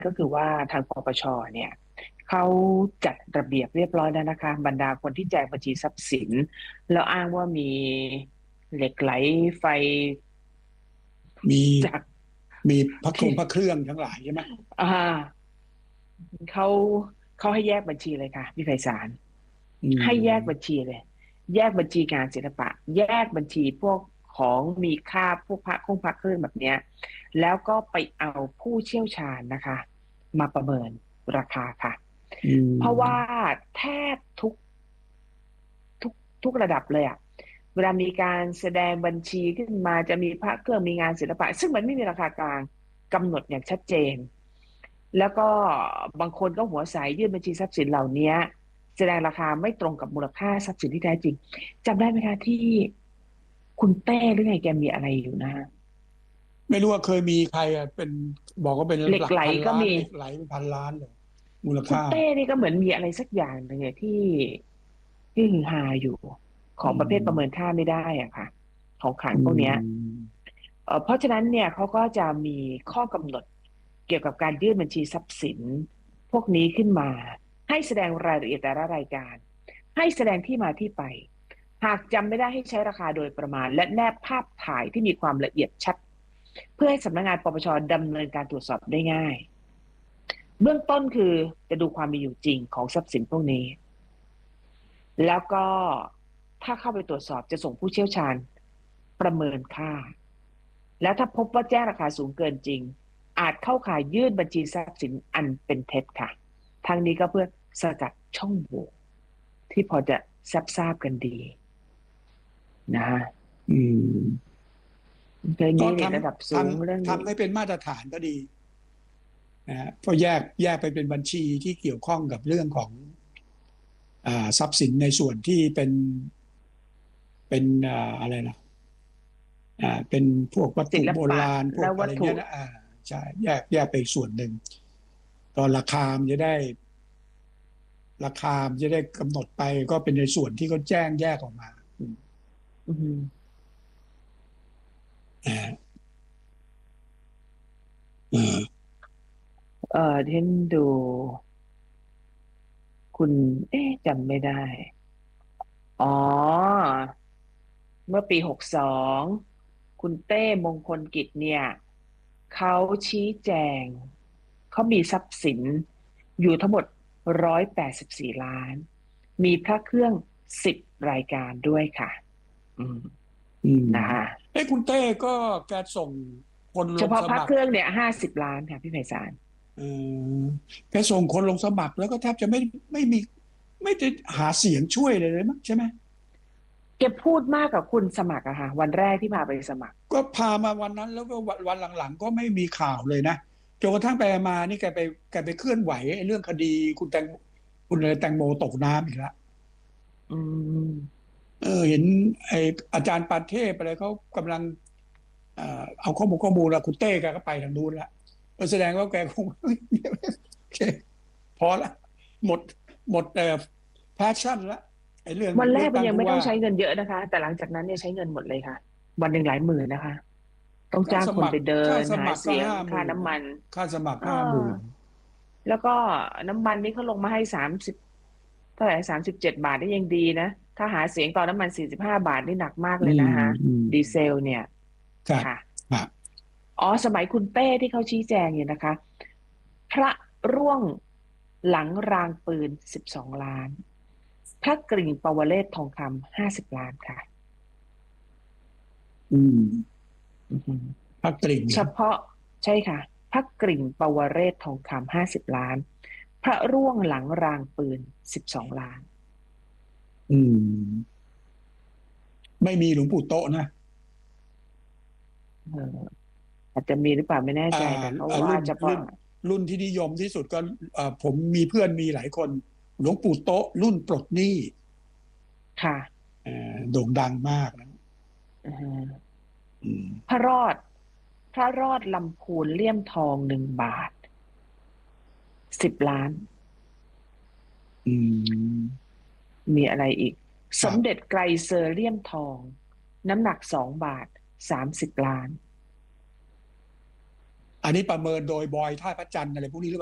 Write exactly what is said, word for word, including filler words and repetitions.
ก็คือว่าทางปปชเนี่ยเขาจัดระเบียบเรียบร้อยแล้วนะคะบรรดาคนที่แจกบัญชีทรัพย์สินแล้วอ้างว่ามีเหล็กไหลไฟมีจากมีพระคที่งพระเครื่องทั้งหลายใช่ไหมอ่าเขาเขาให้แยกบัญชีเลยค่ะพี่ไพศาลอืให้แยกบัญมชีเลยแยกบัญชีงานศิลปะแยกบัญชีพวกของมีค่าพวกพระคงพระเครื่องแบบเนี้ยแล้วก็ไปเอาผู้เชี่ยวชาญนะคะมาประเมินราคาค่ะอืเพราะว่ามแทบทุกทุกทุกระดับเลยอะเวลามีการแสดงบัญชีขึ้นมาจะมีพระเครื่องมีงานศิลปะซึ่งมันไม่มีราคากลางกำหนดอย่างชัดเจนแล้วก็บางคนก็หัวใสยื่นบัญชีทรัพย์สินเหล่านี้แสดงราคาไม่ตรงกับมูลค่าทรัพย์สินที่แท้จริงจำได้ไหมคะที่คุณเต้หรือไงแกมีอะไรอยู่นะไม่รู้ว่าเคยมีใครอ่ะเป็นบอกว่าเป็นเหล็กไหลหลักพันล้านก็มีเหล็กไหลเป็นพันล้านเลยมูลค่าคุณเต้นี่ก็เหมือนมีอะไรสักอย่างหนึงเนี่ยที่ที่ฮือฮาอยู่ขอืองประเภทประเมินมค่าไม่ได้อ่ะค่ะของขลังอืพวกเนี้ยมเอ่อเพราะฉะนั้นเนี่ยเขาก็จะมีข้อกำหนดเกี่ยวกับการยื่นบัญชีทรัพย์สินพวกนี้ขึ้นมาให้แสดงรายละเอียดแต่ละรายการให้แสดงที่มาที่ไปหากจำไม่ได้ให้ใช้ราคาโดยประมาณและแนบภาพถ่ายที่มีความละเอียดชัดเพื่อให้สำนักงานปปชดำเนินการตรวจสอบได้ง่ายเบื้องต้นคือจะดูความมีอยู่จริงของทรัพย์สินพวกนี้แล้วก็ถ้าเข้าไปตรวจสอบจะส่งผู้เชี่ยวชาญประเมินค่า แล้วถ้าพบว่าแจ้งราคาสูงเกินจริงอาจเข้าข่ายยื่นบัญชีทรัพย์สินอันเป็นเท็จค่ะทางนี้ก็เพื่อสกัดช่องโหว่ที่พอจะทราบทราบกันดีนะฮะอืมเคยก็ทมีเรียนระดับำทสูงเรื่องำนี้ทำให้เป็นมาตรฐานก็ดีนะฮะเพราะแยกแยกไปเป็นบัญชีที่เกี่ยวข้องกับเรื่องของอ่าทรัพย์สินในส่วนที่เป็นเป็นอ่าอะไรนะอ่าเป็นพวกวัตถุโบศิลปะราณพวกอะไรและวัตถุเงี้ยนะอ่าใช่แยกแยกไปอีกส่วนหนึ่งตอนราคามันจะได้ ราคาจะได้กำหนดไปก็เป็นในส่วนที่เขาแจ้งแยกออกมาอืมอืมอ่าอ่าเออที่ฉันดูคุณเอ๊ะจำไม่ได้อ๋อเมื่อปีหกสองคุณเต้มงคลกิจเนี่ยเขาชี้แจง เขามีทรัพย์สินอยู่ทั้งหมดร้อยแปดสิบสี่ล้าน มีพระเครื่องสิบรายการด้วยค่ะอืมอืมนะฮะเอ้คุณเต้ก็แกส่งคนลเฉพาะพระงสมัครเครื่องเนี่ยห้าสิบล้านค่ะพี่ไพศาลเออแกส่งคนลงสมัครแล้วก็แทบจะไม่ไม่มีไม่ได้หาเสียงช่วยเลยเลยมั้งใช่ไหมแกพูดมากกับคุณสมัครอะค่ะวันแรกที่พาไปสมัครก็พามาวันนั้นแล้วก็วันวันหลังๆก็ไม่มีข่าวเลยนะจนกระทั่งไปมานี่แกไปแกไปเคลื่อนไหวไอ้เรื่องคดีคุณแตงคุณอะไรแตงโมตกน้ำอีกแล้วอืมเออเห็นไออาจารย์ปานเทพอะไรเขากำลังเอ่อเอาข้อมูลข้อมูลแล้วคุณเต้แกก็ไปทางนู้นละก็แสดงว่าแกคงโอเคพอละหมดหมดเอ่อแพชชั่นละไอเรื่องวันแรเลือกกมันยังไม่ต้อตั้งผู้ว่างใช้เงินเยอะนะคะแต่หลังจากนั้นเนี่ยใช้เงินหมดเลยค่ะวันหนึ่งหลายหมื่นนะคะต้องค่าจ้างสมัครคนไปเดิค่านหาสมัครก็เสียงห้าหค่ามื่นนะน้ำมันค่าสมัครเออห้าหมื่นแล้วก็น้ำมันนี่เขาลงมาให้สามสิบ เท่าไหร่สามสิบเจ็ดบาทนี่ยังดีนะถ้าหาเสียงตอนน้ำมันสี่สิบห้าบาทนี่หนักมากอืมเลยนะคะอืมดีเซลเนี่ยครับค่ะครับอ๋อสมัยคุณเต้ที่เขาชี้แจงเนี่ยนะคะพระร่วงหลังรางปืนสิบสองล้านพระกริ่งปวเรศทองคำห้าสิบล้านค่ะอืมอือหือพักกริ่งเฉเนี่ยพาะใช่ค่ะพระกริ่งปวเรศทองคำห้าสิบล้านพระร่วงหลังรางปืนสิบสองล้านอืมไม่มีหลวงปู่โตะนะเอออาจจะมีหรือเปล่าไม่แน่อ่าใจแต่เขาว่าอ่ารุ่นเฉพาะรุ่นรุ่นที่นิยมที่สุดก็อ่าผมมีเพื่อนมีหลายคนหลวงปู่โตะรุ่นปลดหนี้ค่ะเอ่อโด่งดังมากนะอือฮึอืมพระรอดพระรอดลำพูนเลี่ยมทองหนึ่งบาทสิบล้านอืมมีอะไรอีกสมเด็จครับไกรเซอร์เลี่ยมทองน้ำหนักสองบาทสามสิบล้านอันนี้ประเมินโดยบอยท่าพระจันทร์อะไรพวกนี้หรือ